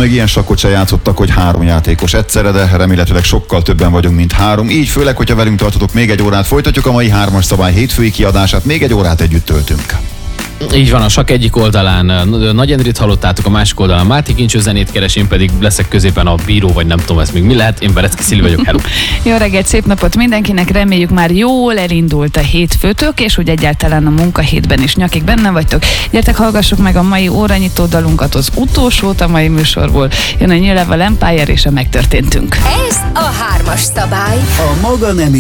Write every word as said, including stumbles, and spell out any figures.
még ilyen sakkot se játszottak, hogy három játékos egyszerre, de remélhetőleg sokkal többen vagyunk, mint három. Így főleg, hogyha velünk tartotok még egy órát, folytatjuk a mai hármas szabály hétfői kiadását, még egy órát együtt töltünk. Így van, a sakk egyik oldalán Nagy Endrit hallottátok, a másik oldalán Máté Kincső zenét keres, én pedig leszek középen a bíró, vagy nem tudom, ez még mi lehet. Én Berecki Szili vagyok, hello. Jó reggelt, szép napot mindenkinek, reméljük már jól elindult a hétfőtök, és úgy egyáltalán a munkahétben is nyakig benne vagytok. Gyertek, hallgassuk meg a mai óranyitó dalunkat, az utolsót a mai műsorból. Jön a New Level Empire és a Megtörténtünk. Ez a hármas szabály. A maga nemű